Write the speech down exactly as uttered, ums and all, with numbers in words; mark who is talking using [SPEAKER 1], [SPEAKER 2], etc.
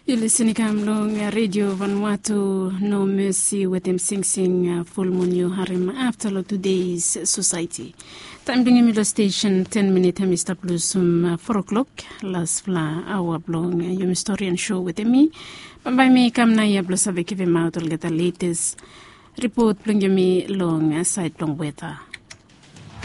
[SPEAKER 1] You're listening to Radio Vanuatu, No Mercy with them Sing Sing, Full Moon Yo Harim after today's society. Time doing middle station, ten minutes, Mister Plus, um, four o'clock, last fla hour long, your historian show with me. But by me, come na ya plus avec him out, get the latest report, bring me long, side long weather.